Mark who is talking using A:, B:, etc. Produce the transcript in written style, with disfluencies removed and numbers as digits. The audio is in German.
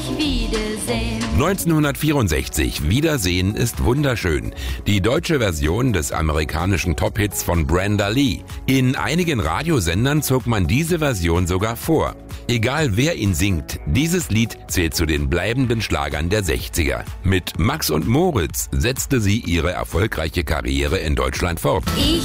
A: Wiedersehen.
B: 1964, Wiedersehen ist wunderschön. Die deutsche Version des amerikanischen Top-Hits von Brenda Lee. In einigen Radiosendern zog man diese Version sogar vor. Egal wer ihn singt, dieses Lied zählt zu den bleibenden Schlagern der 60er. Mit Max und Moritz setzte sie ihre erfolgreiche Karriere in Deutschland fort.
A: Ich